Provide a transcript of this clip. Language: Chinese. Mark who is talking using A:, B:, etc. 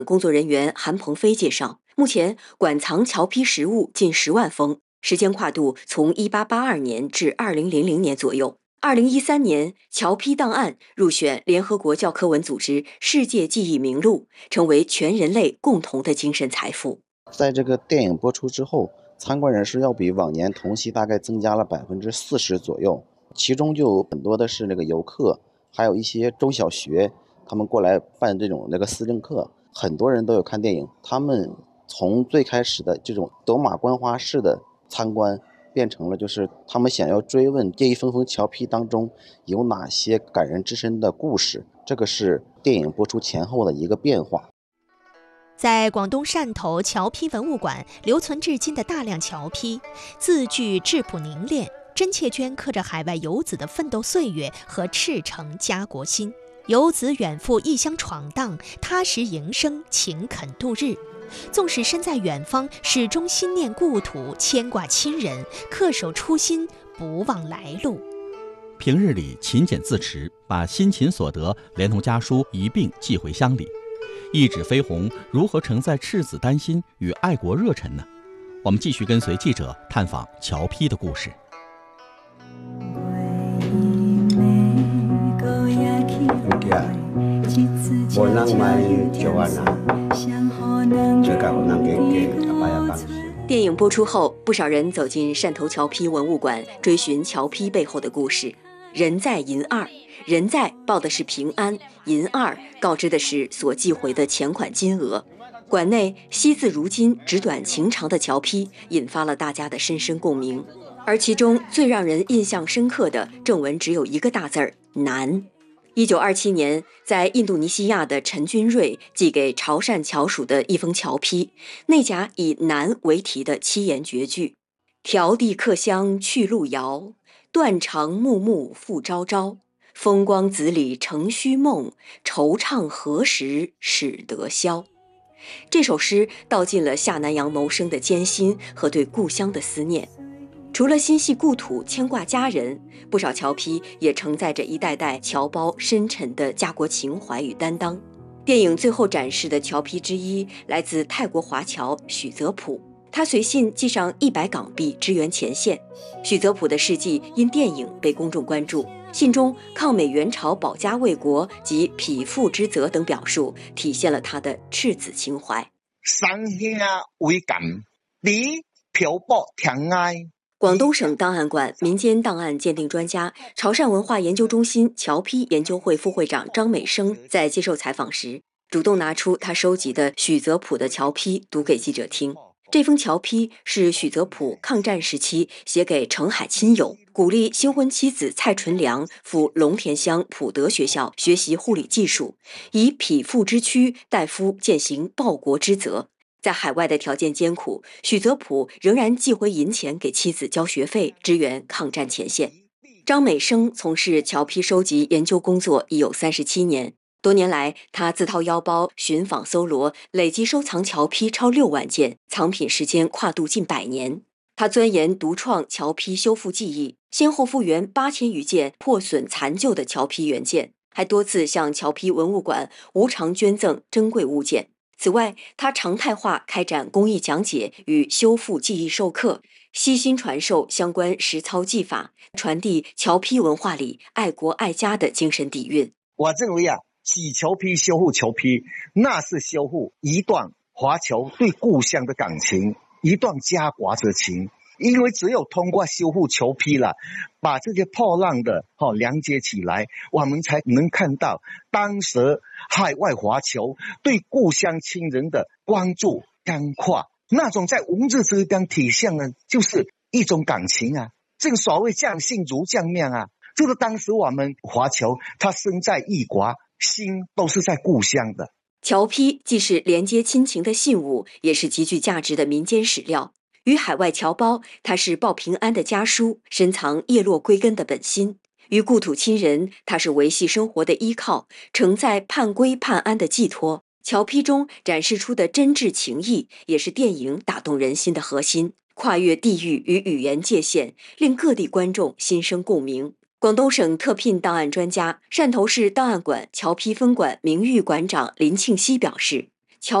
A: 工作人员韩鹏飞介绍，目前馆藏侨批实物近10万封，时间跨度从1882年至2000年左右。2013年，侨批档案入选联合国教科文组织世界记忆名录，成为全人类共同的精神财富。
B: 在这个电影播出之后，参观人数要比往年同期大概增加了40%左右，其中就有很多的是游客，还有一些中小学，他们过来办这种思政课，很多人都有看电影。他们从最开始的这种走马观花式的参观，变成了就是他们想要追问这一封封侨批当中有哪些感人至深的故事，这个是电影播出前后的一个变化。
C: 在广东汕头侨批文物馆留存至今的大量侨批，字句质朴凝练，真切镌刻着海外游子的奋斗岁月和赤诚家国心。游子远赴异乡闯荡，踏实营生，勤恳度日。纵使身在远方，始终心念故土，牵挂亲人，恪守初心，不忘来路。
D: 平日里勤俭自持，把辛勤所得连同家书一并寄回乡里。一纸飞鸿如何承载赤子丹心与爱国热忱呢？我们继续跟随记者探访侨批的故事。
A: 电影播出后，不少人走进汕头侨批文物馆，追寻侨批背后的故事。人在银二，人在报的是平安，银二告知的是所寄回的钱款金额。馆内惜字如金、纸短情长的侨批引发了大家的深深共鸣，而其中最让人印象深刻的正文只有一个大字儿“难”。1927年，在印度尼西亚的陈君瑞寄给潮汕侨属的一封侨批，内夹以“难”为题的7言绝句：迢递客乡去路遥，断肠木木复朝朝。风光子里成虚梦，惆怅何时始得消。这首诗道尽了下南洋谋生的艰辛和对故乡的思念。除了心系故土、牵挂家人，不少侨批也承载着一代代侨胞深沉的家国情怀与担当。电影最后展示的侨批之一来自泰国华侨许泽普，他随信寄上100港币支援前线。许泽普的事迹因电影被公众关注，信中抗美援朝、保家卫国及匹夫之责等表述，体现了他的赤子情怀。
E: 三兄为感，你漂泊天涯。
A: 广东省档案馆民间档案鉴定专家、潮汕文化研究中心侨批研究会副会长张美生在接受采访时，主动拿出他收集的许泽普的侨批读给记者听。这封侨批是许泽普抗战时期写给澄海亲友，鼓励新婚妻子蔡纯良赴龙田乡普德学校学习护理技术，以匹夫之躯代夫践行报国之责。在海外的条件艰苦，许泽普仍然寄回银钱给妻子交学费，支援抗战前线。张美生从事侨批收集研究工作已有37年，多年来，他自掏腰包寻访搜罗，累计收藏侨批超6万件，藏品时间跨度近100年。他钻研独创侨批修复技艺，先后复原8000余件破损残旧的侨批原件，还多次向侨批文物馆无偿捐赠珍贵物件。此外，他常态化开展公益讲解与修复技艺授课，悉心传授相关实操技法，传递侨批文化里爱国爱家的精神底蕴。
E: 我认为洗侨批、修复侨批，那是修复一段华侨对故乡的感情，一段家国之情。因为只有通过修复侨批了，把这些破烂的连接起来，我们才能看到当时海外华侨对故乡亲人的关注干跨，那种在文字之间体现的就是一种感情正所谓将信如将面就是当时我们华侨他身在异国，心都是在故乡的。
A: 侨批既是连接亲情的信物，也是极具价值的民间史料。与海外侨胞，它是报平安的家书，深藏叶落归根的本心；与故土亲人，它是维系生活的依靠，承载盼归盼安的寄托。侨批中展示出的真挚情谊，也是电影打动人心的核心，跨越地域与语言界限，令各地观众心生共鸣。广东省特聘档案专家、汕头市档案馆侨批分馆名誉馆长林庆熙表示，